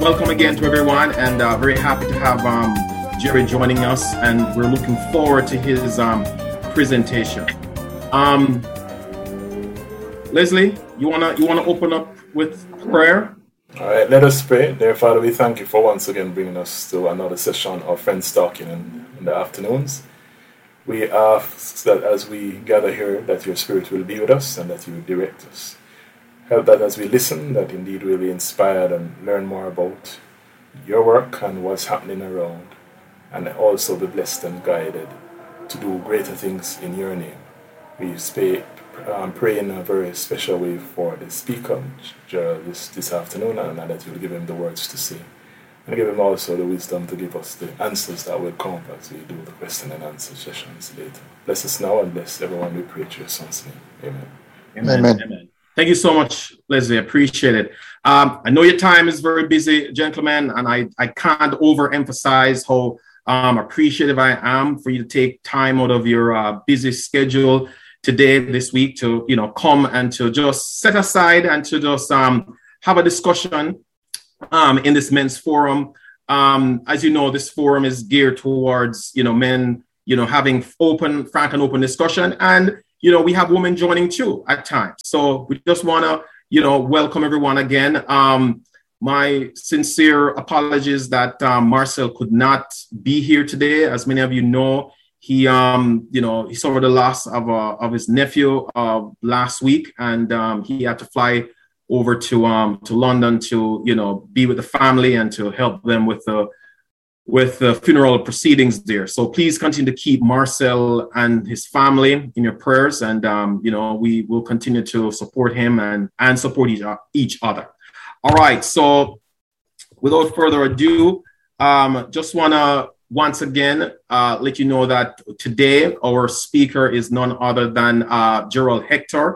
welcome again to everyone, and very happy to have Jerry joining us, and we're looking forward to his presentation. Leslie, you wanna open up with prayer? All right, let us pray. Dear Father, we thank you for once again bringing us to another session of Friends Talking in the afternoons. We ask that as we gather here, that your Spirit will be with us and that you will direct us. Help that as we listen, that indeed we'll be inspired and learn more about your work and what's happening around, and also be blessed and guided to do greater things in your name. We pray in a very special way for the speaker this afternoon, and that you'll give him the words to say, and give him also the wisdom to give us the answers that will come as we do the question and answer sessions later. Bless us now and bless everyone, we pray in your son's name. Amen. Amen. Thank you so much, Leslie. I appreciate it. I know your time is very busy, gentlemen, and I can't overemphasize how appreciative I am for you to take time out of your busy schedule today, this week, to come and to just set aside and to just have a discussion in this men's forum. As you know, this forum is geared towards men having frank and open discussion, and we have women joining too at times. So we just want to, welcome everyone again. My sincere apologies that Marcel could not be here today. As many of you know, he suffered the loss of his nephew last week, and he had to fly over to London to, be with the family and to help them with the funeral proceedings there. So please continue to keep Marcel and his family in your prayers, and we will continue to support him and support each other. All right, so without further ado, just want to once again let you know that today our speaker is none other than Gerald Hector.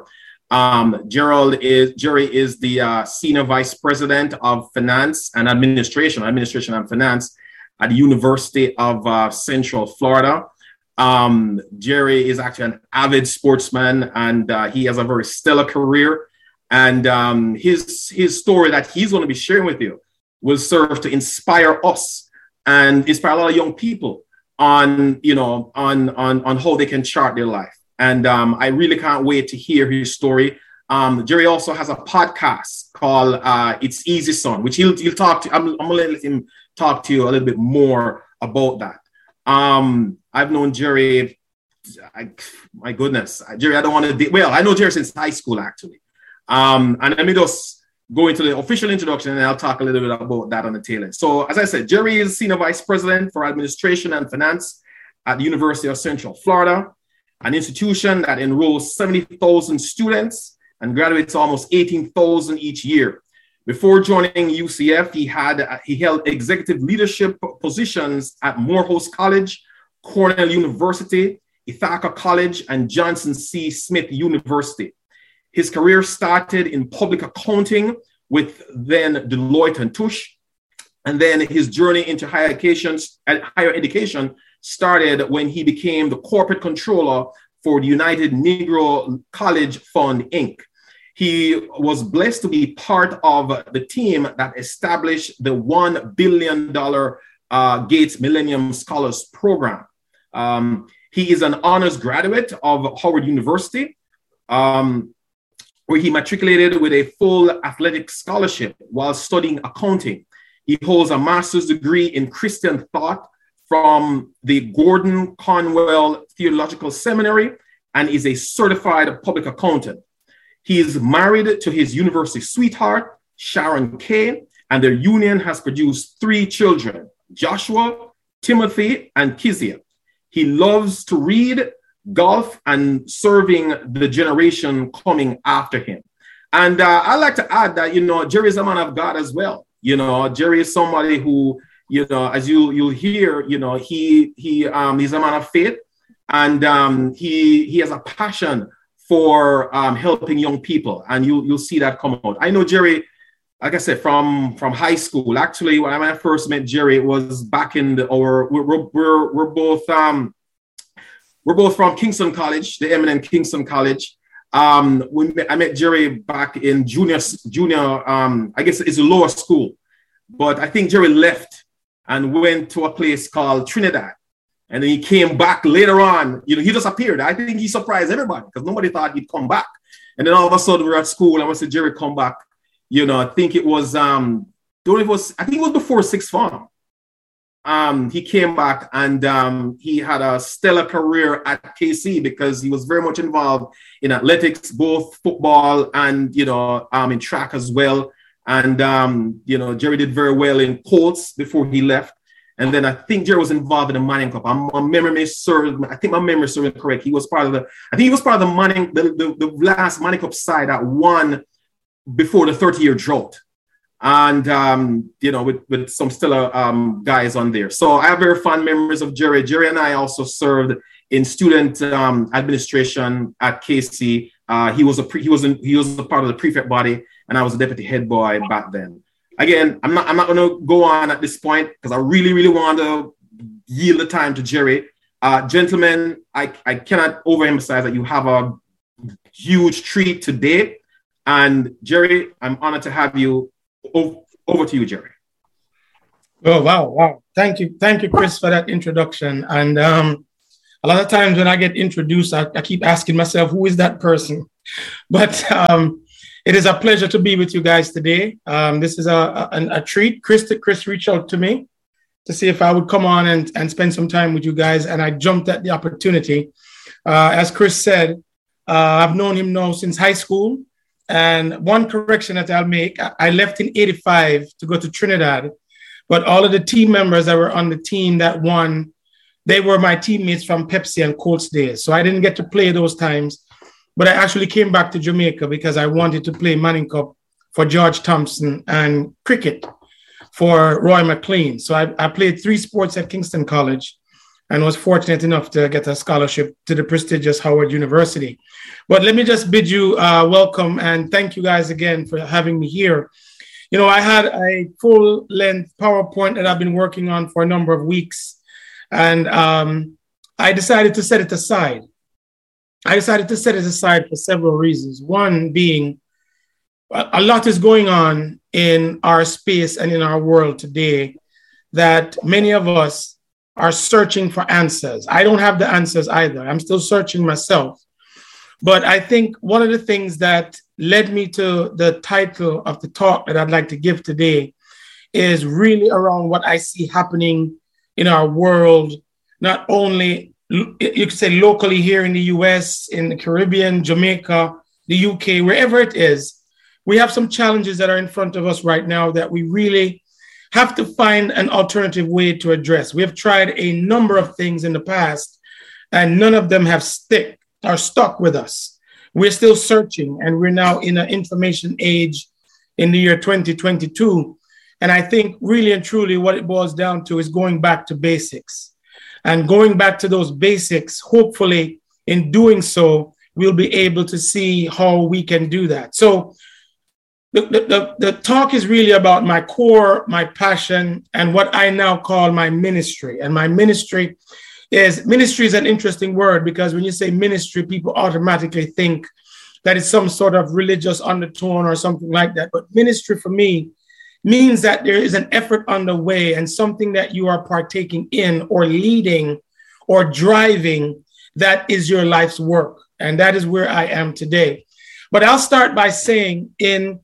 Jerry is the Senior Vice President of Finance and Administration and Finance at the University of Central Florida. Jerry is actually an avid sportsman, and he has a very stellar career. And his story that he's going to be sharing with you will serve to inspire us and inspire a lot of young people on how they can chart their life. And I really can't wait to hear his story. Jerry also has a podcast called It's Easy Son, which he'll talk to. I'm going to let him talk to you a little bit more about that. I've known Jerry, my goodness, Jerry, I don't want to, I know Jerry since high school, actually. And let me just go into the official introduction, and I'll talk a little bit about that on the tail end. So, as I said, Jerry is Senior Vice President for Administration and Finance at the University of Central Florida, an institution that enrolls 70,000 students and graduates almost 18,000 each year. Before joining UCF, he held executive leadership positions at Morehouse College, Cornell University, Ithaca College, and Johnson C. Smith University. His career started in public accounting with then Deloitte & Touche, and then his journey into higher education started when he became the corporate controller for the United Negro College Fund, Inc. He was blessed to be part of the team that established the $1 billion Gates Millennium Scholars Program. He is an honors graduate of Howard University, where he matriculated with a full athletic scholarship while studying accounting. He holds a master's degree in Christian thought from the Gordon Conwell Theological Seminary and is a certified public accountant. He is married to his university sweetheart, Sharon Kay, and their union has produced 3 children, Joshua, Timothy, and Kizia. He loves to read, golf, and serving the generation coming after him. And I like to add that, Jerry is a man of God as well. Jerry is somebody who, as you'll hear, he's a man of faith, and he has a passion for helping young people, and you'll see that come out. I know Jerry, like I said, from high school. Actually, when I first met Jerry, it was back in we're both from Kingston College, the eminent Kingston College. I met Jerry back in junior, I guess it's a lower school. but I think Jerry left and went to a place called Trinidad. And then he came back later on. You know, he just appeared. I think he surprised everybody because nobody thought he'd come back. And then all of a sudden we're at school and we said, Jerry, come back. You know, I think it was, I think it was before sixth form. He came back and he had a stellar career at KC because he was very much involved in athletics, both football and, you know, in track as well. And, you know, Jerry did very well in Colts before he left. And then I think Jerry was involved in the Manning Cup. My memory may serve. I think my memory serves correct. He was part of the Manning, the last Manning Cup side that won before the 30-year drought. And, you know, with some stellar guys on there. So I have very fond memories of Jerry. Jerry and I also served in student administration at KC. He was a part of the prefect body, and I was a deputy head boy back then. Again, I'm not going to go on at this point because I really, really want to yield the time to Jerry. Gentlemen, I cannot overemphasize that you have a huge treat today. And Jerry, I'm honored to have you. Over to you, Jerry. Oh, wow. Thank you, Chris, for that introduction. And a lot of times when I get introduced, I keep asking myself, who is that person? But it is a pleasure to be with you guys today. This is a treat. Chris reached out to me to see if I would come on and spend some time with you guys. And I jumped at the opportunity. As Chris said, I've known him now since high school. And one correction that I'll make, I left in 85 to go to Trinidad, but all of the team members that were on the team that won, they were my teammates from Pepsi and Colts days. So I didn't get to play those times, but I actually came back to Jamaica because I wanted to play Manning Cup for George Thompson and cricket for Roy McLean. So I played 3 sports at Kingston College and was fortunate enough to get a scholarship to the prestigious Howard University. But let me just bid you welcome and thank you guys again for having me here. You know, I had a full-length PowerPoint that I've been working on for a number of weeks, and I decided to set it aside. For several reasons. One being, a lot is going on in our space and in our world today that many of us are searching for answers. I don't have the answers either. I'm still searching myself. But I think one of the things that led me to the title of the talk that I'd like to give today is really around what I see happening in our world, not only, you could say locally here in the US, in the Caribbean, Jamaica, the UK, wherever it is. We have some challenges that are in front of us right now that we really have to find an alternative way to address. We have tried a number of things in the past, and none of them have stuck with us. We're still searching, and we're now in an information age in the year 2022. And I think really and truly what it boils down to is going back to basics. And going back to those basics, hopefully in doing so, we'll be able to see how we can do that. So the talk is really about my core, my passion, and what I now call my ministry. And my ministry is an interesting word because when you say ministry, people automatically think that it's some sort of religious undertone or something like that. But ministry for me means that there is an effort underway and something that you are partaking in or leading or driving that is your life's work. And that is where I am today. But I'll start by saying in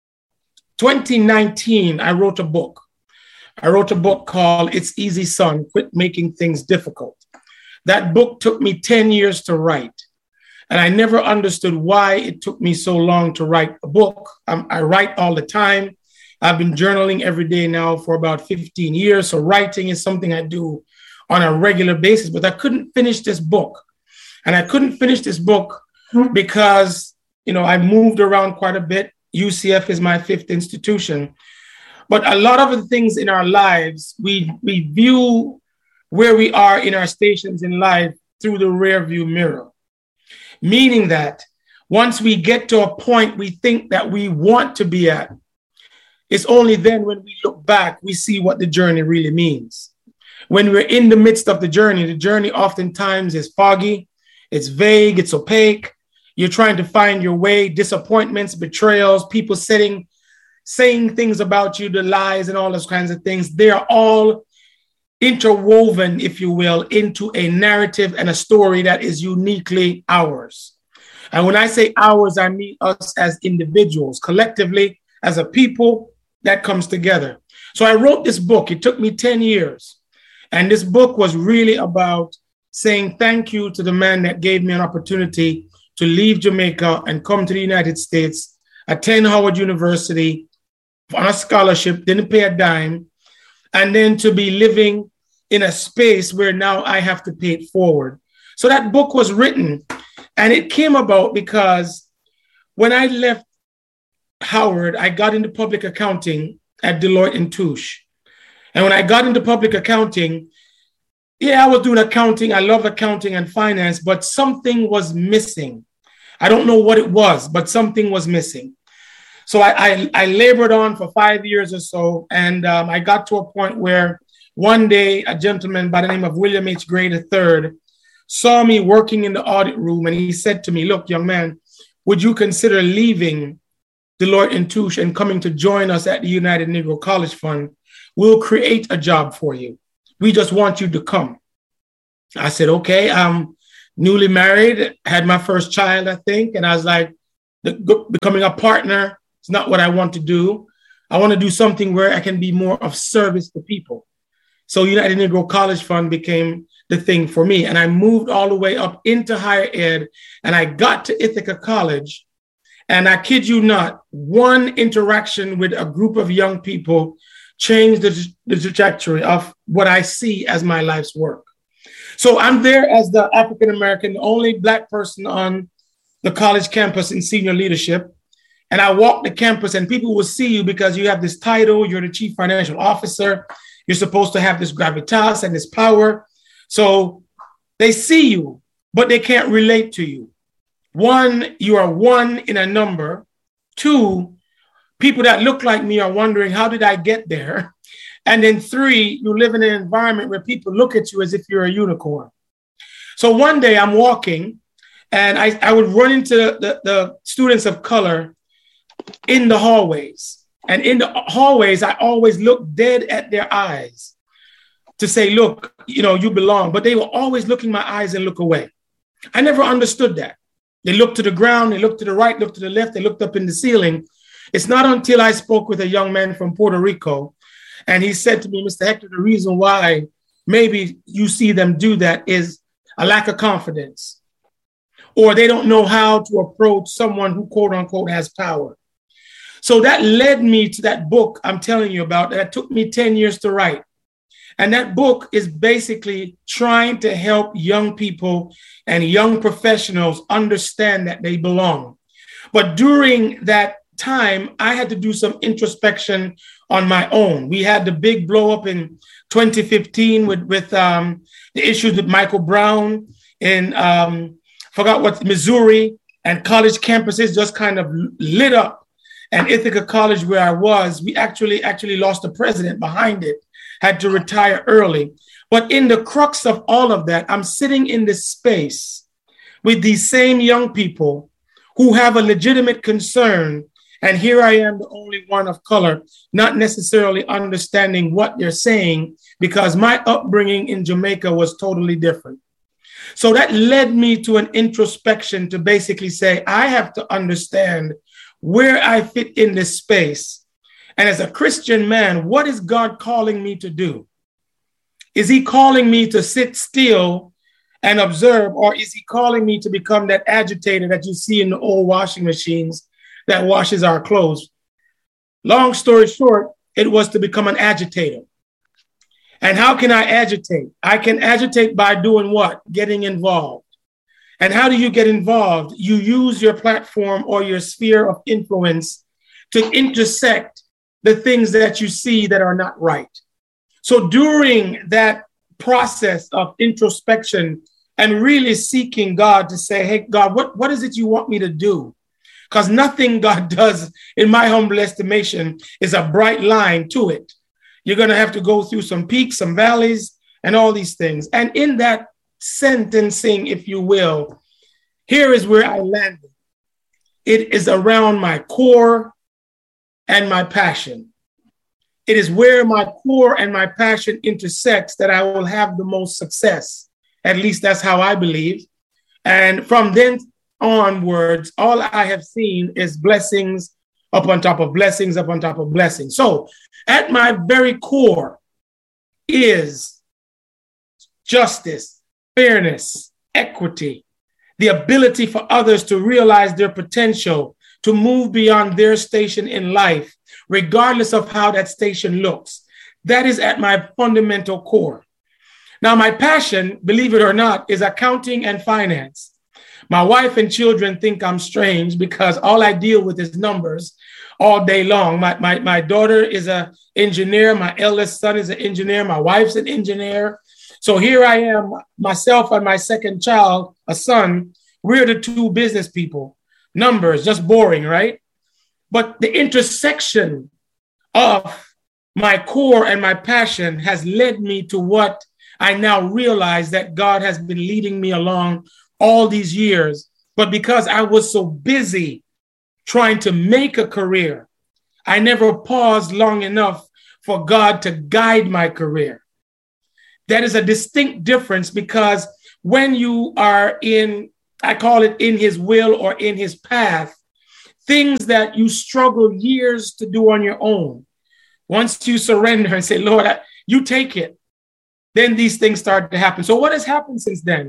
2019, I wrote a book. I wrote a book called It's Easy, Son, Quit Making Things Difficult. That book took me 10 years to write. And I never understood why it took me so long to write a book. I write all the time. I've been journaling every day now for about 15 years. So writing is something I do on a regular basis, but I couldn't finish this book. And I couldn't finish this book because, you know, I moved around quite a bit. UCF is my 5th institution. But a lot of the things in our lives, we view where we are in our stations in life through the rear view mirror. Meaning that once we get to a point we think that we want to be at, it's only then when we look back, we see what the journey really means. When we're in the midst of the journey oftentimes is foggy, it's vague, it's opaque. You're trying to find your way, disappointments, betrayals, people setting saying things about you, the lies and all those kinds of things, they are all interwoven, if you will, into a narrative and a story that is uniquely ours. And when I say ours, I mean us as individuals, collectively, as a people, that comes together. So I wrote this book. It took me 10 years. And this book was really about saying thank you to the man that gave me an opportunity to leave Jamaica and come to the United States, attend Howard University on a scholarship, didn't pay a dime, and then to be living in a space where now I have to pay it forward. So that book was written, and it came about because when I left Howard, I got into public accounting at Deloitte & Touche. And when I got into public accounting, I was doing accounting. I love accounting and finance, but something was missing. I don't know what it was, but something was missing. So I labored on for 5 years or so, and I got to a point where one day a gentleman by the name of William H. Gray III saw me working in the audit room, and he said to me, "Look, young man, would you consider leaving Deloitte & Touche and coming to join us at the United Negro College Fund? We'll create a job for you. We just want you to come." I said, okay. I'm newly married, had my first child, I think. And I was like, becoming a partner is not what I want to do. I want to do something where I can be more of service to people. So United Negro College Fund became the thing for me. And I moved all the way up into higher ed, and I got to Ithaca College. And I kid you not, one interaction with a group of young people changed the trajectory of what I see as my life's work. So I'm there as the African-American, the only Black person on the college campus in senior leadership. And I walk the campus, and people will see you because you have this title. You're the chief financial officer. You're supposed to have this gravitas and this power. So they see you, but they can't relate to you. One, you are one in a number. Two, people that look like me are wondering, how did I get there? And then three, you live in an environment where people look at you as if you're a unicorn. So one day I'm walking, and I would run into the students of color in the hallways. And in the hallways, I always look dead at their eyes to say, look, you belong. But they were always looking my eyes and look away. I never understood that. They looked to the ground, they looked to the right, looked to the left, they looked up in the ceiling. It's not until I spoke with a young man from Puerto Rico, and he said to me, "Mr. Hector, the reason why maybe you see them do that is a lack of confidence, or they don't know how to approach someone who, quote unquote, has power." So that led me to that book I'm telling you about that took me 10 years to write. And that book is basically trying to help young people and young professionals understand that they belong. But during that time, I had to do some introspection on my own. We had the big blow up in 2015 with the issues with Michael Brown in Missouri, and college campuses just kind of lit up. And Ithaca College, where I was, we actually lost the president behind it, had to retire early. But in the crux of all of that, I'm sitting in this space with these same young people who have a legitimate concern. And here I am, the only one of color, not necessarily understanding what they're saying, because my upbringing in Jamaica was totally different. So that led me to an introspection to basically say, I have to understand where I fit in this space. And as a Christian man, what is God calling me to do? Is he calling me to sit still and observe, or is he calling me to become that agitator that you see in the old washing machines that washes our clothes? Long story short, it was to become an agitator. And how can I agitate? I can agitate by doing what? Getting involved. And how do you get involved? You use your platform or your sphere of influence to intersect the things that you see that are not right. So during that process of introspection and really seeking God to say, hey, God, what is it you want me to do? Because nothing God does, in my humble estimation, is a bright line to it. You're going to have to go through some peaks, some valleys, and all these things. And in that sentencing, if you will, here is where I landed. It is around my core and my passion. It is where my core and my passion intersects that I will have the most success. At least that's how I believe. And from then onwards, all I have seen is blessings up on top of blessings, up on top of blessings. So at my very core is justice, fairness, equity, the ability for others to realize their potential, to move beyond their station in life, regardless of how that station looks. That is at my fundamental core. Now, my passion, believe it or not, is accounting and finance. My wife and children think I'm strange because all I deal with is numbers all day long. My daughter is an engineer. My eldest son is an engineer. My wife's an engineer. So here I am, myself and my second child, a son. We're the two business people. Numbers, just boring, right? But the intersection of my core and my passion has led me to what I now realize that God has been leading me along all these years. But because I was so busy trying to make a career, I never paused long enough for God to guide my career. That is a distinct difference, because when you are in, I call it in his will or in his path, things that you struggle years to do on your own, once you surrender and say, Lord, you take it, then these things start to happen. So what has happened since then?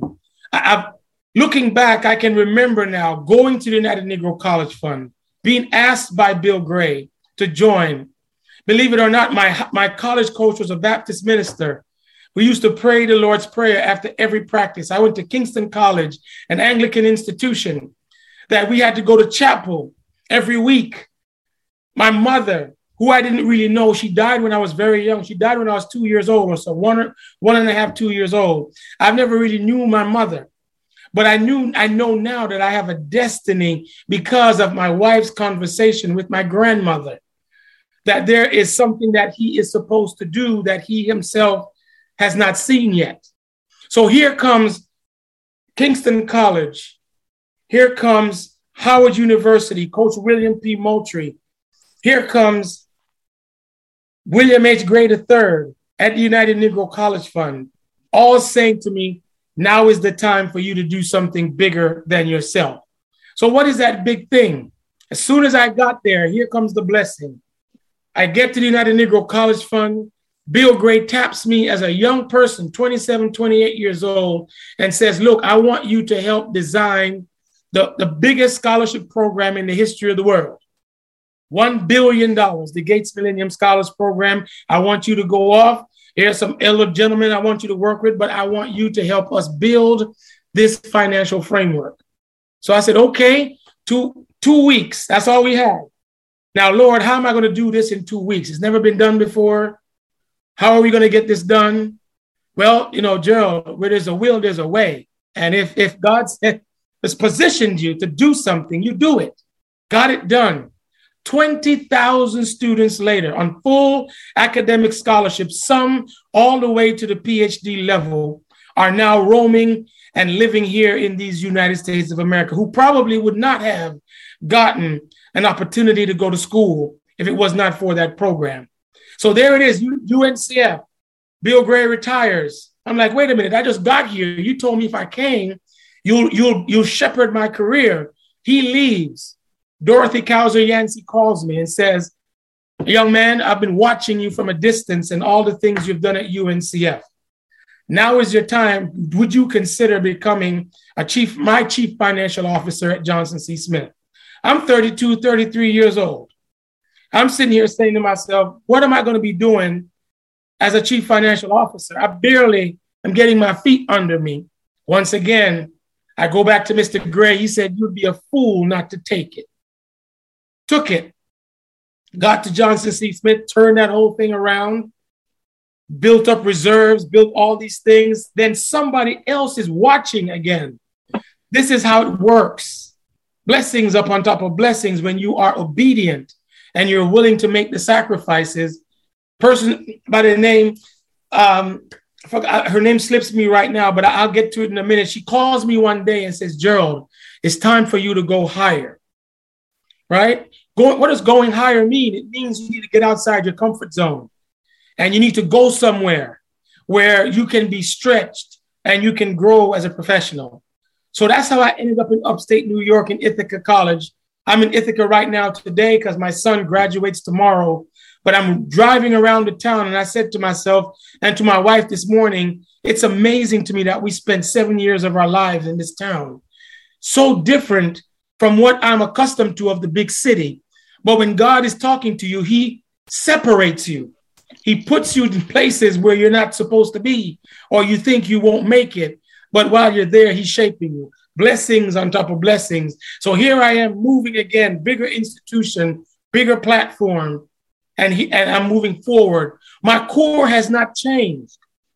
Looking back, I can remember now going to the United Negro College Fund, being asked by Bill Gray to join. Believe it or not, my college coach was a Baptist minister. We used to pray the Lord's Prayer after every practice. I went to Kingston College, an Anglican institution, that we had to go to chapel every week. My mother, who I didn't really know, she died when I was very young. She died when I was 2 years old or so, one and a half, 2 years old. I've never really knew my mother, but I know now that I have a destiny because of my wife's conversation with my grandmother, that there is something that he is supposed to do that he himself has not seen yet. So here comes Kingston College. Here comes Howard University, Coach William P. Moultrie. Here comes William H. Gray III at the United Negro College Fund, all saying to me, now is the time for you to do something bigger than yourself. So what is that big thing? As soon as I got there, here comes the blessing. I get to the United Negro College Fund. Bill Gray taps me as a young person, 27, 28 years old, and says, look, I want you to help design the biggest scholarship program in the history of the world. $1 billion, the Gates Millennium Scholars Program. I want you to go off. Here's some elder gentlemen I want you to work with, but I want you to help us build this financial framework. So I said, okay, two weeks. That's all we had. Now, Lord, how am I going to do this in 2 weeks? It's never been done before. How are we going to get this done? Well, you know, Gerald, where there's a will, there's a way. And if God has positioned you to do something, you do it. Got it done. 20,000 students later on full academic scholarships, some all the way to the PhD level, are now roaming and living here in these United States of America, who probably would not have gotten an opportunity to go to school if it was not for that program. So there it is, UNCF. Bill Gray retires. I'm like, wait a minute, I just got here. You told me if I came, you'll shepherd my career. He leaves. Dorothy Cowser Yancey calls me and says, young man, I've been watching you from a distance and all the things you've done at UNCF. Now is your time. Would you consider becoming my chief financial officer at Johnson C. Smith? I'm 32, 33 years old. I'm sitting here saying to myself, what am I going to be doing as a chief financial officer? I barely am getting my feet under me. Once again, I go back to Mr. Gray. He said, you'd be a fool not to take it. Took it, got to Johnson C. Smith, turned that whole thing around, built up reserves, built all these things. Then somebody else is watching again. This is how it works. Blessings upon top of blessings when you are obedient and you're willing to make the sacrifices. Person by the name, her name slips me right now, but I'll get to it in a minute. She calls me one day and says, Gerald, it's time for you to go higher. Right? What does going higher mean? It means you need to get outside your comfort zone and you need to go somewhere where you can be stretched and you can grow as a professional. So that's how I ended up in upstate New York in Ithaca College. I'm in Ithaca right now today because my son graduates tomorrow, but I'm driving around the town and I said to myself and to my wife this morning, it's amazing to me that we spent 7 years of our lives in this town. So different from what I'm accustomed to of the big city. But when God is talking to you, he separates you. He puts you in places where you're not supposed to be, or you think you won't make it. But while you're there, he's shaping you. Blessings on top of blessings. So here I am moving again, bigger institution, bigger platform, and I'm moving forward. My core has not changed.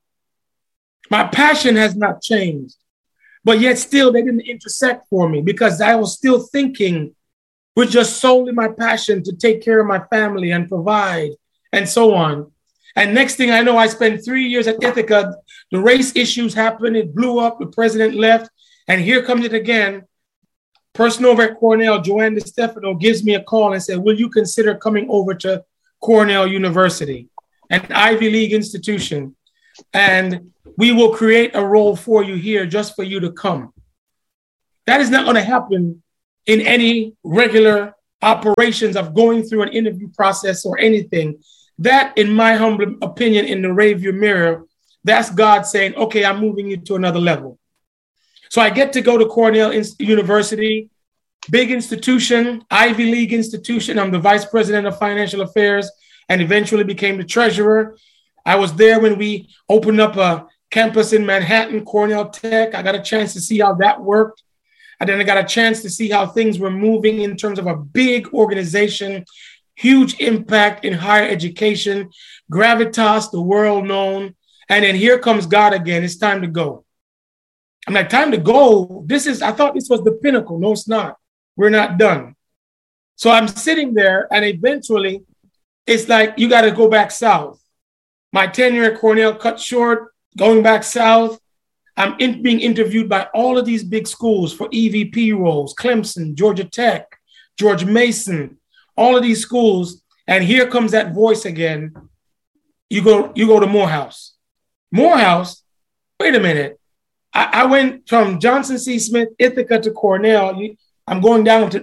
My passion has not changed. But yet still they didn't intersect for me because I was still thinking with just solely my passion to take care of my family and provide and so on. And next thing I know, I spent 3 years at Ithaca. The race issues happened. It blew up. The president left. And here comes it again. Person over at Cornell, Joanne DeStefano, gives me a call and said, will you consider coming over to Cornell University, an Ivy League institution? And we will create a role for you here just for you to come. That is not going to happen in any regular operations of going through an interview process or anything. That, in my humble opinion, in the rearview mirror, that's God saying, okay, I'm moving you to another level. So I get to go to Cornell University, big institution, Ivy League institution. I'm the vice president of financial affairs and eventually became the treasurer. I was there when we opened up a campus in Manhattan, Cornell Tech. I got a chance to see how that worked. And then I got a chance to see how things were moving in terms of a big organization, huge impact in higher education, gravitas, the world known. And then here comes God again. It's time to go. I'm like, time to go? I thought this was the pinnacle. No, it's not. We're not done. So I'm sitting there and eventually it's like, you got to go back south. My tenure at Cornell cut short, going back south. I'm being interviewed by all of these big schools for EVP roles, Clemson, Georgia Tech, George Mason, all of these schools. And here comes that voice again. You go to Morehouse. Morehouse, wait a minute. I went from Johnson C. Smith, Ithaca to Cornell. I'm going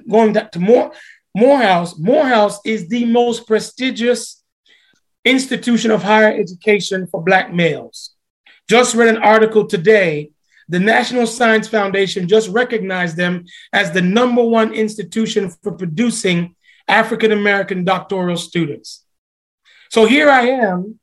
to Morehouse. Morehouse is the most prestigious institution of higher education for Black males. Just read an article today. The National Science Foundation just recognized them as the #1 institution for producing African-American doctoral students. So here I am,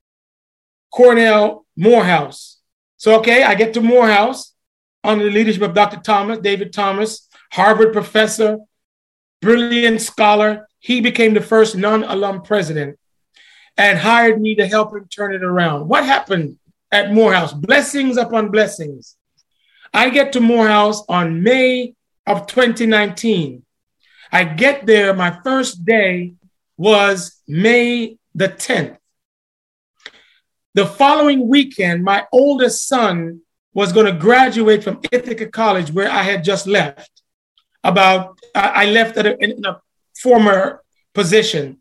Cornell, Morehouse. So, okay, I get to Morehouse under the leadership of Dr. David Thomas, Harvard professor, brilliant scholar. He became the first non-alum president and hired me to help him turn it around. What happened at Morehouse? Blessings upon blessings. I get to Morehouse on May of 2019. I get there, my first day was May the 10th. The following weekend, my oldest son was going to graduate from Ithaca College, where I had just left. I left in a former position.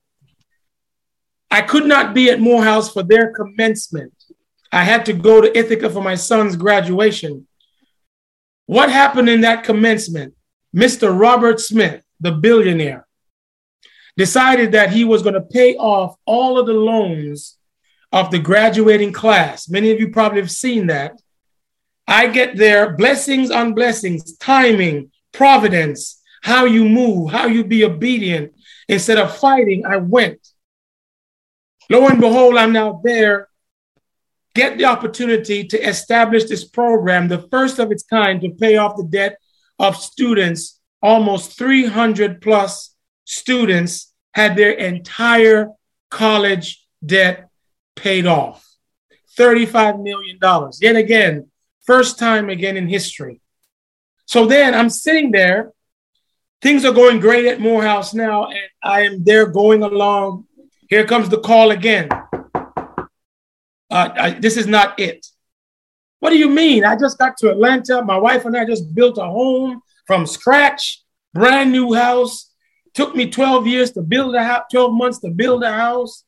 I could not be at Morehouse for their commencement. I had to go to Ithaca for my son's graduation. What happened in that commencement? Mr. Robert Smith, the billionaire, decided that he was going to pay off all of the loans of the graduating class. Many of you probably have seen that. I get there, blessings on blessings, timing, providence, how you move, how you be obedient. Instead of fighting, I went. Lo and behold, I'm now there, get the opportunity to establish this program, the first of its kind to pay off the debt of students. Almost 300 plus students had their entire college debt paid off. $35 million. Yet again, first time again in history. So then I'm sitting there. Things are going great at Morehouse now, and I am there going along. Here comes the call again. This is not it. What do you mean? I just got to Atlanta. My wife and I just built a home from scratch, brand new house, Took me 12 years to build a house, 12 months to build a house.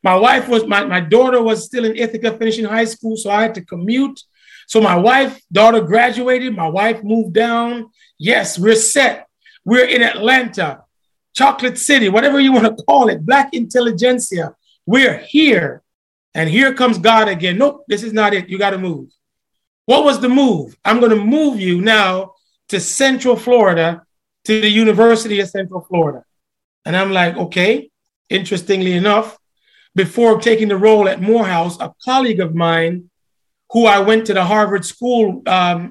My daughter was still in Ithaca finishing high school, so I had to commute. So my daughter graduated, my wife moved down. Yes, we're set. We're in Atlanta, Chocolate City, whatever you want to call it, Black intelligentsia. We're here. And here comes God again. Nope, this is not it. You got to move. What was the move? I'm going to move you now to Central Florida, to the University of Central Florida. And I'm like, okay. Interestingly enough, before taking the role at Morehouse, a colleague of mine who I went to the Harvard School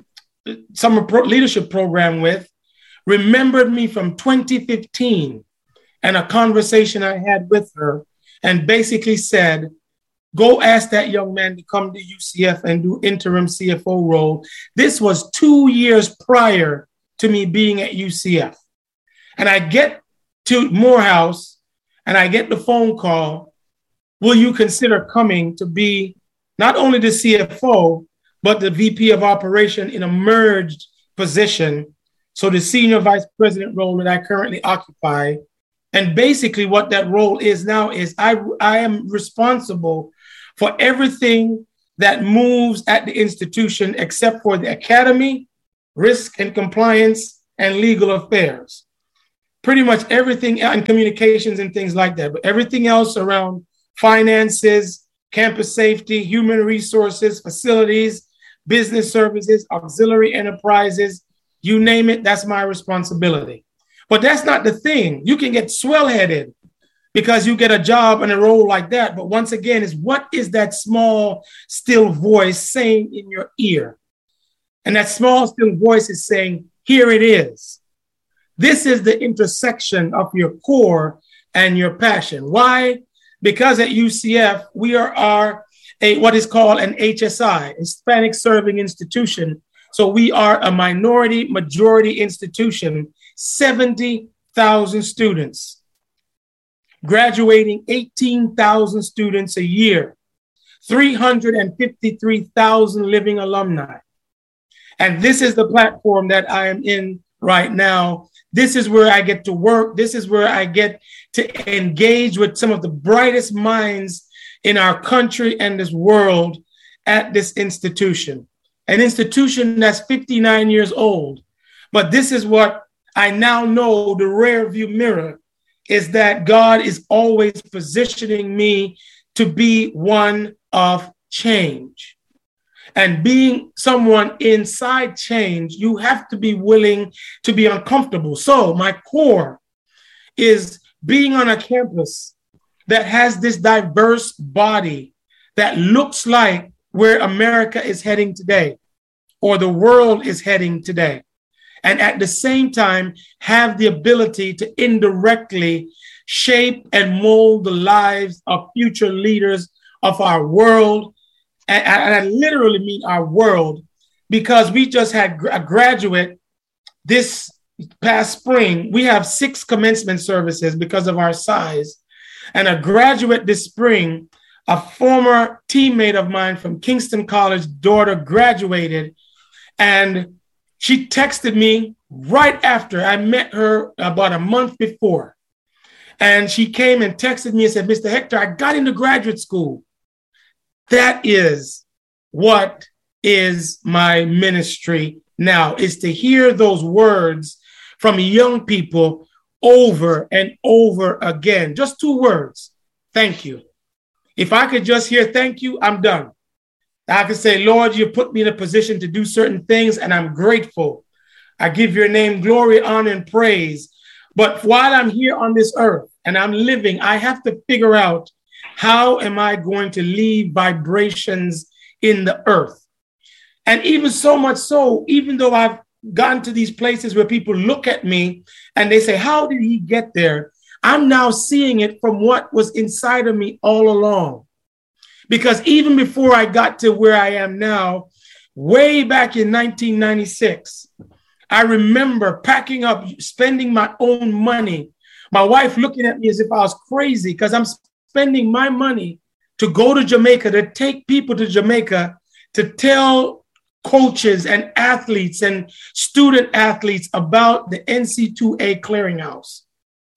summer leadership program with remembered me from 2015 and a conversation I had with her, and basically said, go ask that young man to come to UCF and do interim CFO role. This was 2 years prior to me being at UCF. And I get to Morehouse and I get the phone call, will you consider coming to be not only the CFO, but the VP of operation in a merged position? So the senior vice president role that I currently occupy. And basically what that role is now is I am responsible for everything that moves at the institution except for the academy, risk and compliance, and legal affairs. Pretty much everything, and communications and things like that, but everything else around finances, campus safety, human resources, facilities, business services, auxiliary enterprises, you name it, that's my responsibility. But that's not the thing. You can get swell-headed because you get a job and a role like that. But once again, is what is that small, still voice saying in your ear? And that small, still voice is saying, here it is. This is the intersection of your core and your passion. Why? Because at UCF, we are what is called an HSI, Hispanic Serving Institution. So we are a minority majority institution, 70,000 students, graduating 18,000 students a year, 353,000 living alumni. And this is the platform that I am in right now. This is where I get to work. This is where I get to engage with some of the brightest minds in our country and this world at this institution. An institution that's 59 years old. But this is what I now know, the rear view mirror, is that God is always positioning me to be one of change. And being someone inside change, you have to be willing to be uncomfortable. So my core is being on a campus that has this diverse body that looks like where America is heading today, or the world is heading today. And at the same time, have the ability to indirectly shape and mold the lives of future leaders of our world. And I literally mean our world, because we just had a graduate this past spring. We have 6 commencement services because of our size. And a graduate this spring, a former teammate of mine from Kingston College, daughter graduated, and she texted me right after. I met her about a month before. And she came and texted me and said, Mr. Hector, I got into graduate school. That is what is my ministry now, is to hear those words from young people over and over again. Just 2 words. Thank you. If I could just hear thank you, I'm done. I could say, Lord, you put me in a position to do certain things, and I'm grateful. I give your name glory, honor, and praise. But while I'm here on this earth and I'm living, I have to figure out, how am I going to leave vibrations in the earth? And even so much so, even though I've gotten to these places where people look at me and they say, how did he get there? I'm now seeing it from what was inside of me all along. Because even before I got to where I am now, way back in 1996, I remember packing up, spending my own money. My wife looking at me as if I was crazy because I'm spending my money to go to Jamaica, to take people to Jamaica, to tell coaches and athletes and student athletes about the NC2A clearinghouse.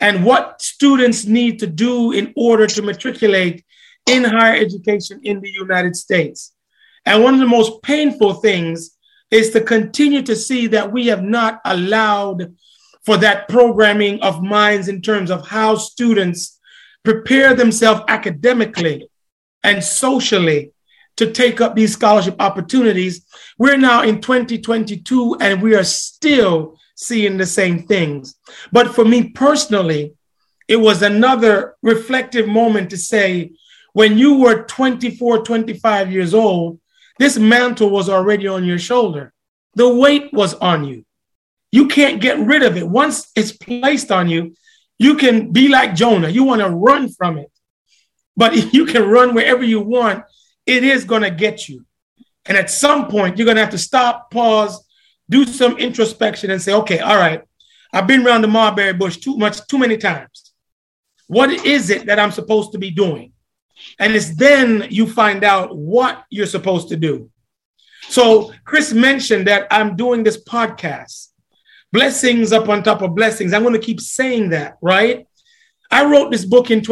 and what students need to do in order to matriculate in higher education in the United States. And one of the most painful things is to continue to see that we have not allowed for that programming of minds in terms of how students prepare themselves academically and socially to take up these scholarship opportunities. We're now in 2022 and we are still seeing the same things. But for me personally, it was another reflective moment to say, when you were 24, 25 years old, this mantle was already on your shoulder. The weight was on you. You can't get rid of it. Once it's placed on you, you can be like Jonah. You want to run from it. But if you can run wherever you want, it is going to get you. And at some point, you're going to have to stop, pause, do some introspection and say, okay, all right, I've been around the mulberry bush too many times. What is it that I'm supposed to be doing? And it's then you find out what you're supposed to do. So Chris mentioned that I'm doing this podcast, blessings upon top of blessings. I'm going to keep saying that, right? I wrote this book in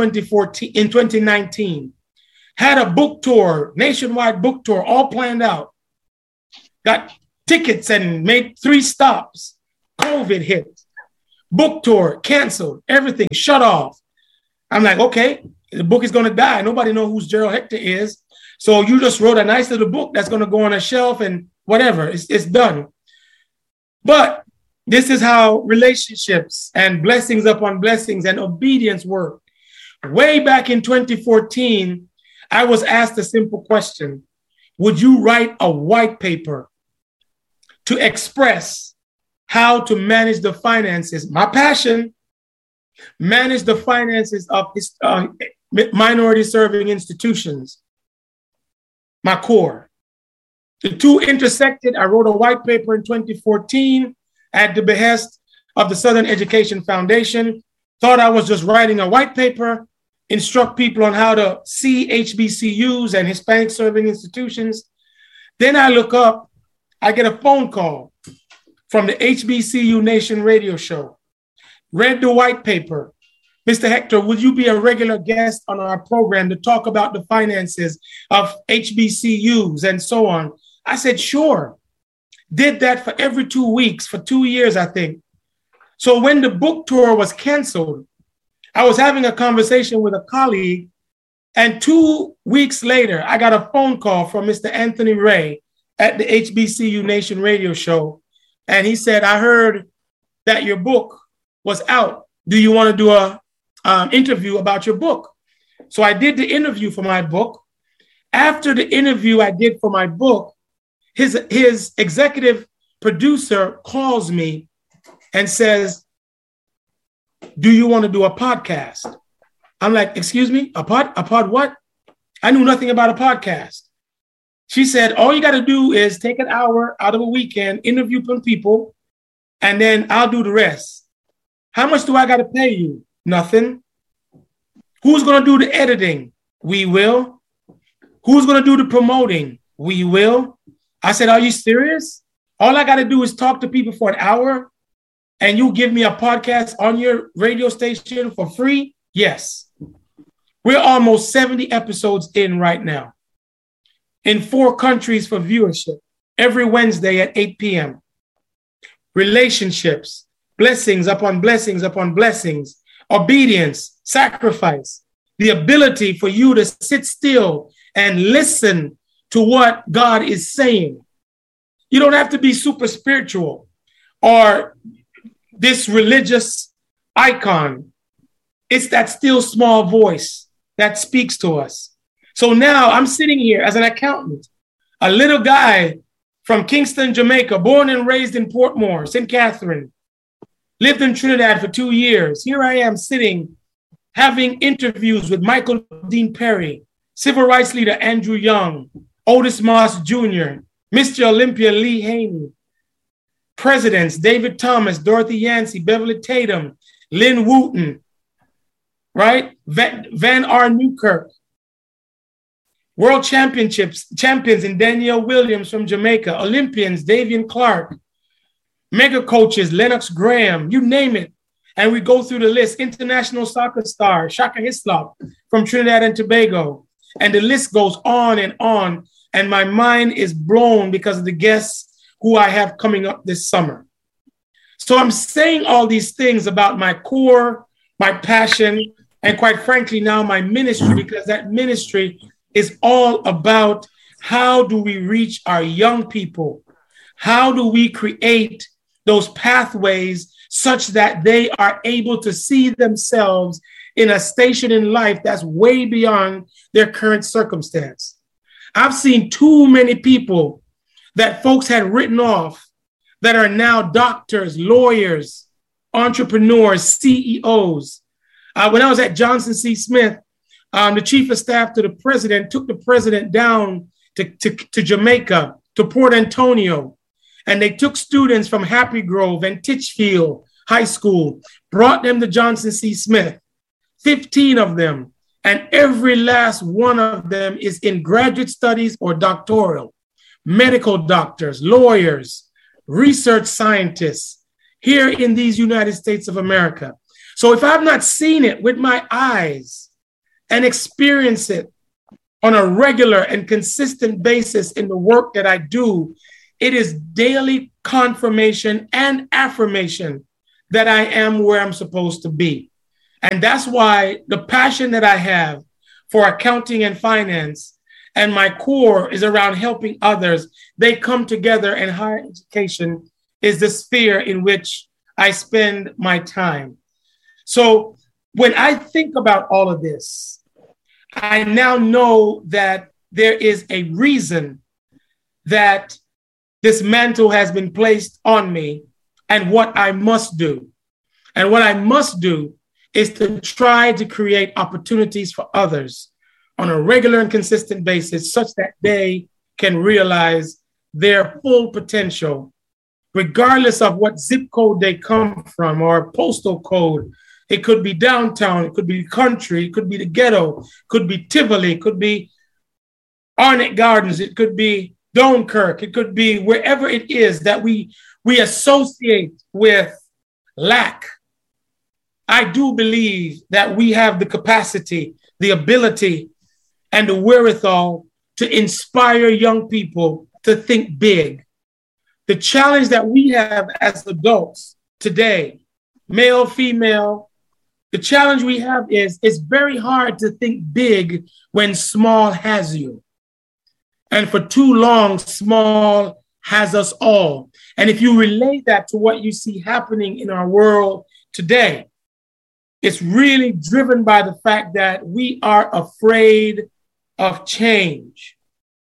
2019, had a book tour, nationwide book tour, all planned out, got tickets and made 3 stops. COVID hit, book tour canceled, everything shut off. I'm like, okay, the book is going to die. Nobody knows who Gerald Hector is. So you just wrote a nice little book that's going to go on a shelf and whatever, it's done. But this is how relationships and blessings upon blessings and obedience work. Way back in 2014, I was asked a simple question. Would you write a white paper to express how to manage the finances? My passion, manage the finances of minority serving institutions. My core. The two intersected. I wrote a white paper in 2014 at the behest of the Southern Education Foundation. Thought I was just writing a white paper, instruct people on how to see HBCUs and Hispanic serving institutions. Then I look up, I get a phone call from the HBCU Nation radio show. Read the white paper. Mr. Hector, would you be a regular guest on our program to talk about the finances of HBCUs and so on? I said, sure. Did that for every 2 weeks, for 2 years, I think. So when the book tour was canceled, I was having a conversation with a colleague, and 2 weeks later, I got a phone call from Mr. Anthony Ray at the HBCU Nation radio show. And he said, I heard that your book was out. Do you want to do a interview about your book? So I did the interview for my book. After the interview I did for my book, his executive producer calls me and says, do you want to do a podcast? I'm like, excuse me, a pod what? I knew nothing about a podcast. She said, all you got to do is take an hour out of a weekend, interview some people, and then I'll do the rest. How much do I got to pay you? Nothing. Who's going to do the editing? We will. Who's going to do the promoting? We will. I said, are you serious? All I got to do is talk to people for an hour and you give me a podcast on your radio station for free? Yes. We're almost 70 episodes in right now in 4 countries for viewership every Wednesday at 8 p.m. Relationships, blessings upon blessings upon blessings, obedience, sacrifice, the ability for you to sit still and listen to what God is saying. You don't have to be super spiritual or this religious icon. It's that still small voice that speaks to us. So now I'm sitting here as an accountant, a little guy from Kingston, Jamaica, born and raised in Portmore, St. Catherine, lived in Trinidad for 2 years. Here I am sitting, having interviews with Michael Dean Perry, civil rights leader Andrew Young, Otis Moss Jr., Mr. Olympia Lee Haney, presidents David Thomas, Dorothy Yancey, Beverly Tatum, Lynn Wooten, right? Van R. Newkirk, world champions in Danielle Williams from Jamaica, Olympians Davian Clark, mega coaches Lennox Graham, you name it. and we go through the list, international soccer star, Shaka Hislop from Trinidad and Tobago. And the list goes on. And my mind is blown because of the guests who I have coming up this summer. So I'm saying all these things about my core, my passion, and quite frankly, now my ministry, because that ministry is all about how do we reach our young people? How do we create those pathways such that they are able to see themselves in a station in life that's way beyond their current circumstance? I've seen too many people that folks had written off that are now doctors, lawyers, entrepreneurs, CEOs. When I was at Johnson C. Smith, the chief of staff to the president took the president down to Jamaica, to Port Antonio, and they took students from Happy Grove and Titchfield High School, brought them to Johnson C. Smith, 15 of them, and every last one of them is in graduate studies or doctoral, medical doctors, lawyers, research scientists here in these United States of America. So if I've not seen it with my eyes and experience it on a regular and consistent basis in the work that I do, it is daily confirmation and affirmation that I am where I'm supposed to be. And that's why the passion that I have for accounting and finance and my core is around helping others. They come together, and higher education is the sphere in which I spend my time. So when I think about all of this, I now know that there is a reason that this mantle has been placed on me and what I must do. And what I must do is to try to create opportunities for others on a regular and consistent basis such that they can realize their full potential, regardless of what zip code they come from or postal code. It could be downtown, it could be country, it could be the ghetto, it could be Tivoli, it could be Arnett Gardens, it could be Dunkirk, it could be wherever it is that we associate with lack. I do believe that we have the capacity, the ability, and the wherewithal to inspire young people to think big. The challenge that we have as adults today, male, female, the challenge we have is it's very hard to think big when small has you. And for too long, small has us all. And if you relate that to what you see happening in our world today, it's really driven by the fact that we are afraid of change.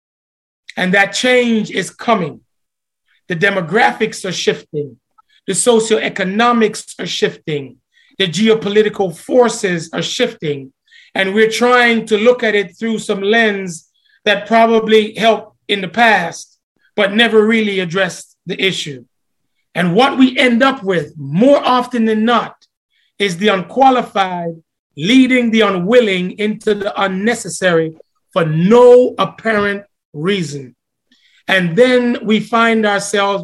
And that change is coming. The demographics are shifting. The socioeconomics are shifting. The geopolitical forces are shifting. And we're trying to look at it through some lens that probably helped in the past, but never really addressed the issue. And what we end up with more often than not is the unqualified leading the unwilling into the unnecessary for no apparent reason. And then we find ourselves,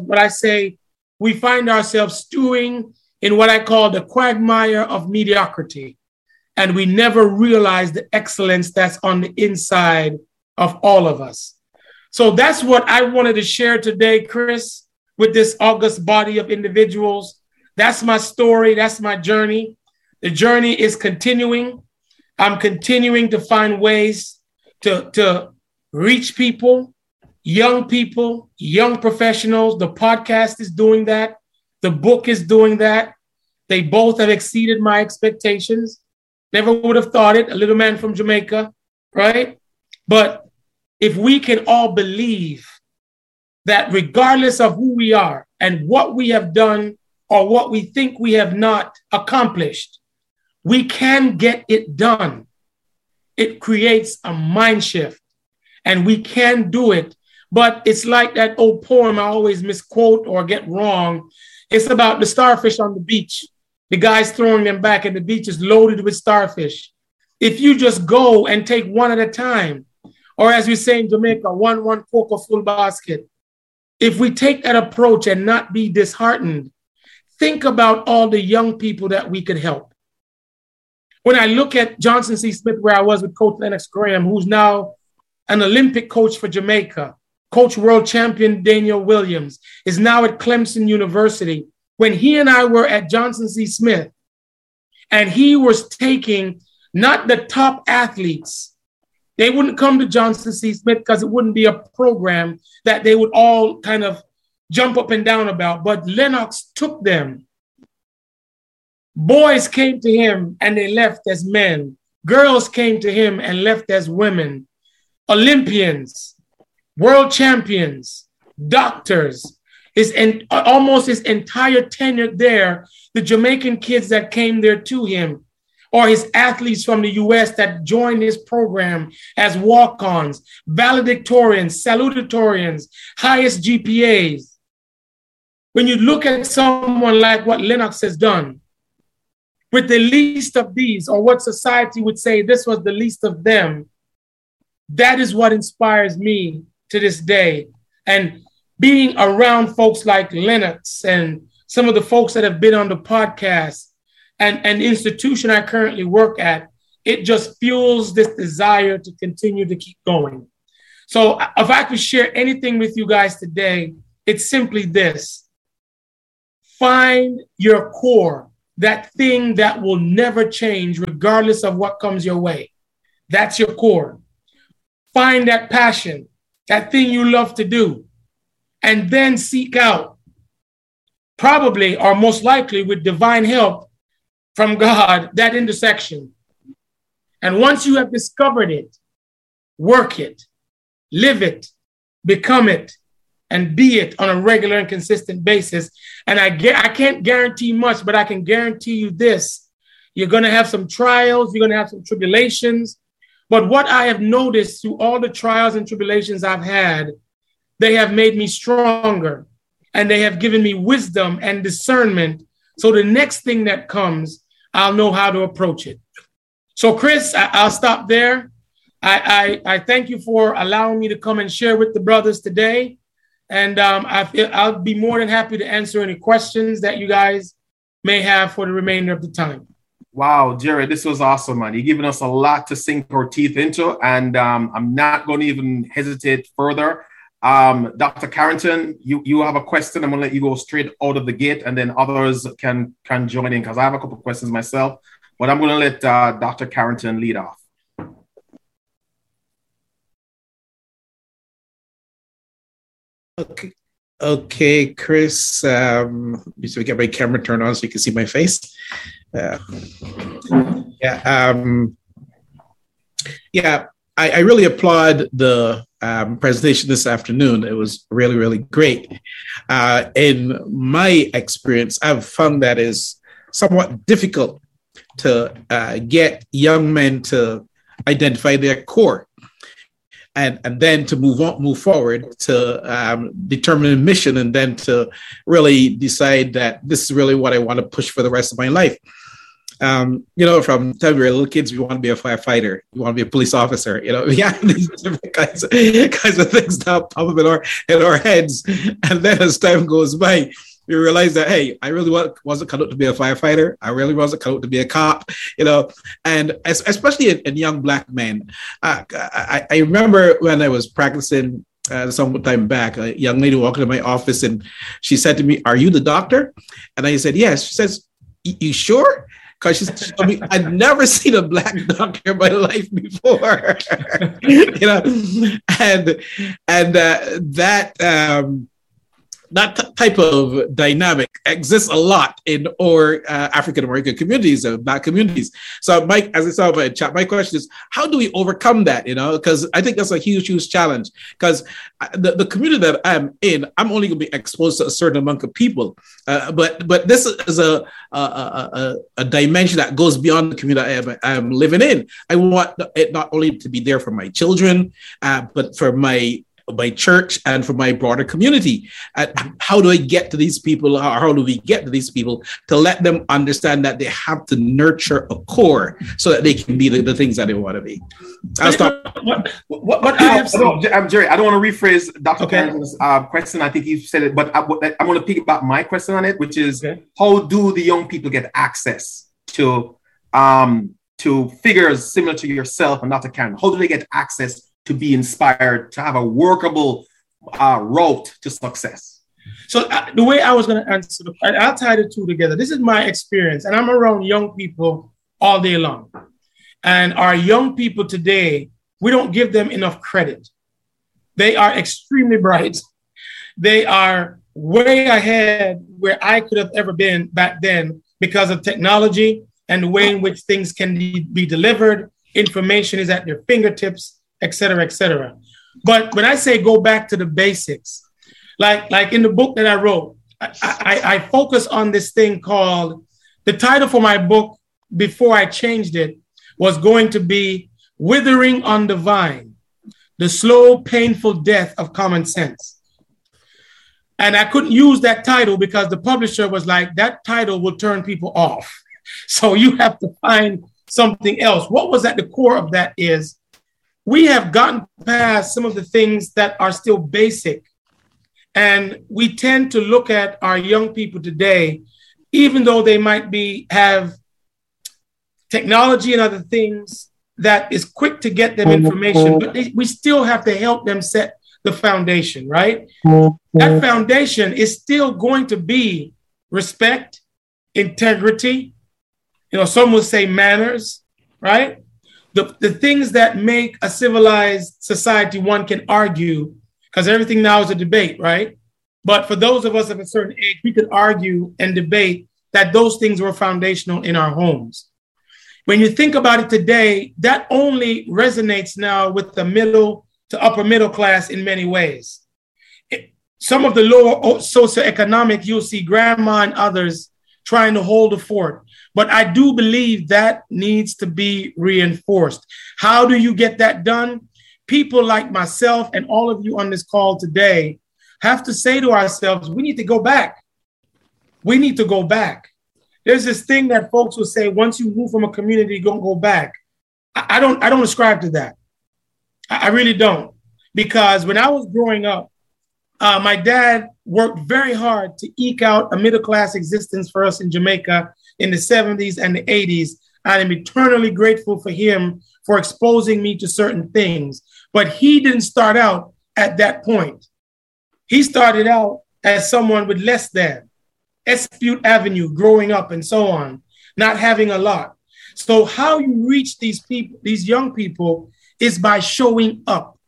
we find ourselves stewing in what I call the quagmire of mediocrity. And we never realize the excellence that's on the inside of all of us. So that's what I wanted to share today, Chris, with this august body of individuals. That's my story. That's my journey. The journey is continuing. I'm continuing to find ways to reach people, young professionals. The podcast is doing that. The book is doing that. They both have exceeded my expectations. Never would have thought it. A little man from Jamaica, right? But if we can all believe that regardless of who we are and what we have done or what we think we have not accomplished, we can get it done. It creates a mind shift and we can do it. But it's like that old poem I always misquote or get wrong. It's about the starfish on the beach. The guy's throwing them back and the beach is loaded with starfish. If you just go and take one at a time, or as we say in Jamaica, one poke a full basket. If we take that approach and not be disheartened, think about all the young people that we could help. When I look at Johnson C. Smith, where I was with Coach Lennox Graham, who's now an Olympic coach for Jamaica, Coach World Champion Daniel Williams is now at Clemson University. When he and I were at Johnson C. Smith, and he was taking not the top athletes, they wouldn't come to Johnson C. Smith because it wouldn't be a program that they would all kind of jump up and down about. But Lennox took them. Boys came to him and they left as men. Girls came to him and left as women. Olympians, world champions, doctors, almost his entire tenure there, the Jamaican kids that came there to him, or his athletes from the US that joined his program as walk-ons, valedictorians, salutatorians, highest GPAs. When you look at someone like what Lennox has done, with the least of these, or what society would say this was the least of them, that is what inspires me to this day. And being around folks like Lennox and some of the folks that have been on the podcast and the institution I currently work at, it just fuels this desire to continue to keep going. So if I could share anything with you guys today, it's simply this. Find your core, that thing that will never change regardless of what comes your way. That's your core. Find that passion, that thing you love to do, and then seek out, probably or most likely with divine help from God, that intersection. And once you have discovered it, work it, live it, become it, and be it on a regular and consistent basis. And I can't guarantee much, but I can guarantee you this. You're going to have some trials. You're going to have some tribulations. But what I have noticed through all the trials and tribulations I've had, they have made me stronger, and they have given me wisdom and discernment. So the next thing that comes, I'll know how to approach it. So Chris, I'll stop there. I thank you for allowing me to come and share with the brothers today. And I'll be more than happy to answer any questions that you guys may have for the remainder of the time. Wow, Jerry, this was awesome, man. You're giving us a lot to sink our teeth into, and I'm not going to even hesitate further. Dr. Carrington, you have a question. I'm going to let you go straight out of the gate, and then others can join in because I have a couple of questions myself. But I'm going to let Dr. Carrington lead off. Okay, Chris. So we get my camera turned on so you can see my face. I really applaud the presentation this afternoon. It was really, really great. In my experience, I've found that is somewhat difficult to get young men to identify their core. And then to move forward to determine a mission, and then to really decide that this is really what I want to push for the rest of my life. From the time we were little kids, we want to be a firefighter, we want to be a police officer. We have these different kinds of things that pop up in our heads, and then as time goes by, we realize that, hey, I really wasn't cut out to be a firefighter. I really wasn't cut out to be a cop, and especially in young Black men. I remember when I was practicing some time back, a young lady walked into my office and she said to me, "Are you the doctor?" And I said, "Yes." She says, "You sure?" Because she told me I'd never seen a Black doctor in my life before, that type of dynamic exists a lot in our African-American communities, Black communities. So Mike, as I saw in my chat, my question is, how do we overcome that? Because I think that's a huge, huge challenge, because the community that I'm in, I'm only going to be exposed to a certain amount of people. But this is a dimension that goes beyond the community I'm living in. I want it not only to be there for my children, but for my my church and for my broader community. And how do I get to these people? How do we get to these people to let them understand that they have to nurture a core so that they can be the things that they want to be? I'll stop. What I have seen, Jerry, I don't want to rephrase Dr. Carrington's question. I think he said it, but I want to piggyback my question on it, which is how do the young people get access to figures similar to yourself and Dr. Carrington? How do they get access to be inspired, to have a workable route to success? So the way I was going to answer, I'll tie the two together. This is my experience, and I'm around young people all day long. And our young people today, we don't give them enough credit. They are extremely bright. They are way ahead where I could have ever been back then because of technology and the way in which things can be delivered. Information is at their fingertips, et cetera, et cetera. But when I say go back to the basics, like in the book that I wrote, I focus on this thing called, the title for my book before I changed it was going to be Withering on the Vine, the Slow, Painful Death of Common Sense. And I couldn't use that title because the publisher was like, that title will turn people off. So you have to find something else. What was at the core of that is we have gotten past some of the things that are still basic. And we tend to look at our young people today, even though they might have technology and other things that is quick to get them information, but we still have to help them set the foundation, right? That foundation is still going to be respect, integrity, some will say manners, right? The things that make a civilized society, one can argue, because everything now is a debate, right? But for those of us of a certain age, we could argue and debate that those things were foundational in our homes. When you think about it today, that only resonates now with the middle to upper middle class in many ways. Some of the lower socioeconomic, you'll see grandma and others trying to hold the fort. But I do believe that needs to be reinforced. How do you get that done? People like myself and all of you on this call today have to say to ourselves, we need to go back. We need to go back. There's this thing that folks will say, once you move from a community, don't go back. I don't ascribe to that. I really don't. Because when I was growing up, my dad worked very hard to eke out a middle-class existence for us in Jamaica in the 70s and the 80s. I am eternally grateful for him for exposing me to certain things. But he didn't start out at that point. He started out as someone with less than, Espute Avenue, growing up and so on, not having a lot. So how you reach these people, these young people, is by showing up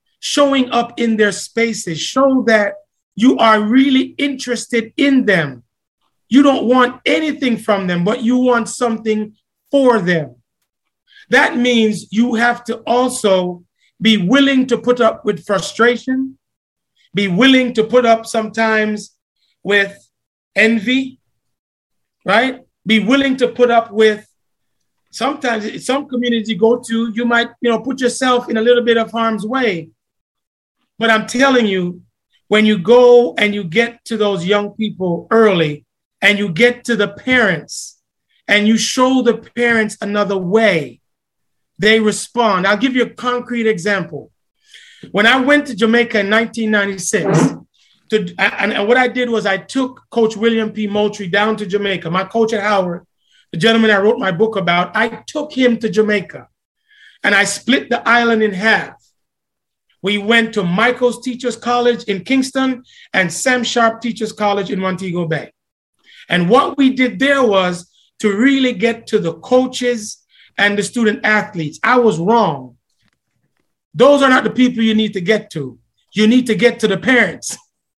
in their spaces. Show that you are really interested in them. You don't want anything from them, but you want something for them. That means you have to also be willing to put up with frustration, be willing to put up sometimes with envy, right? Be willing to put up with, sometimes some communities you go to, you might, put yourself in a little bit of harm's way. But I'm telling you, when you go and you get to those young people early and you get to the parents and you show the parents another way, they respond. I'll give you a concrete example. When I went to Jamaica in 1996, and what I did was I took Coach William P. Moultrie down to Jamaica, my coach at Howard, the gentleman I wrote my book about. I took him to Jamaica and I split the island in half. We went to Michael's Teachers College in Kingston and Sam Sharp Teachers College in Montego Bay. And what we did there was to really get to the coaches and the student athletes. I was wrong. Those are not the people you need to get to. You need to get to the parents.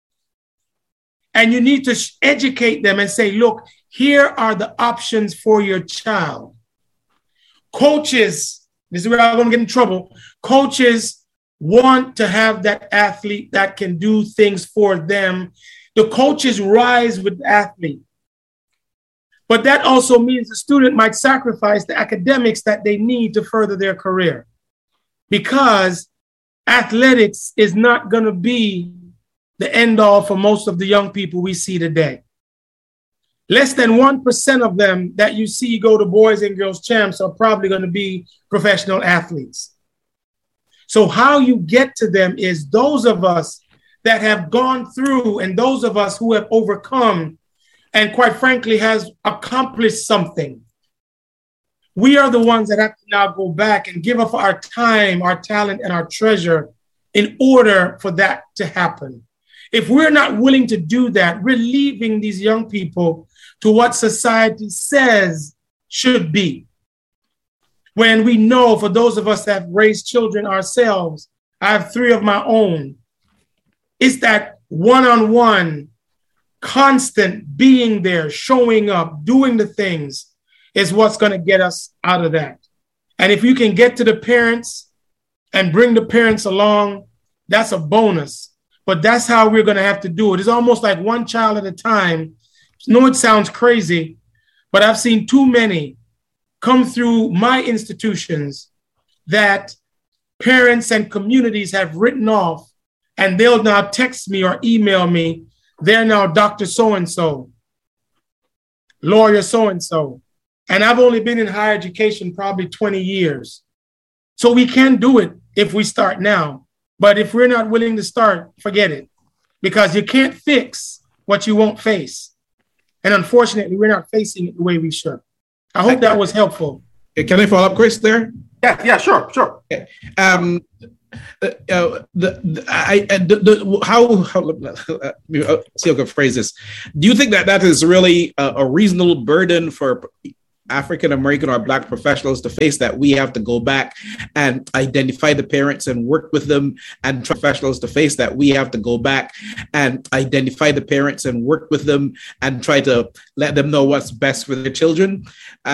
And you need to educate them and say, look, here are the options for your child. Coaches, this is where I'm going to get in trouble. Coaches want to have that athlete that can do things for them. The coaches rise with the athlete. But that also means the student might sacrifice the academics that they need to further their career. Because athletics is not going to be the end all for most of the young people we see today. Less than 1% of them that you see go to boys and girls champs are probably going to be professional athletes. So how you get to them is those of us that have gone through and those of us who have overcome and quite frankly has accomplished something. We are the ones that have to now go back and give up our time, our talent, and our treasure in order for that to happen. If we're not willing to do that, we're leaving these young people to what society says should be. When we know, for those of us that have raised children ourselves, I have 3 of my own, it's that one-on-one, constant being there, showing up, doing the things is what's going to get us out of that. And if you can get to the parents and bring the parents along, that's a bonus. But that's how we're going to have to do it. It's almost like one child at a time. I know it sounds crazy, but I've seen too many come through my institutions that parents and communities have written off, and they'll now text me or email me. They're now Dr. So-and-so, lawyer so-and-so. And I've only been in higher education probably 20 years. So we can do it if we start now. But if we're not willing to start, forget it. Because you can't fix what you won't face. And unfortunately, we're not facing it the way we should. I hope that was helpful. Can I follow up, Chris, there? Yeah, sure. Okay. See how I can phrase this. Do you think that is really a reasonable burden for African American or Black professionals to face, that we have to go back and identify the parents and work with them, and professionals to face that we have to go back and identify the parents and work with them and try to let them know what's best for their children?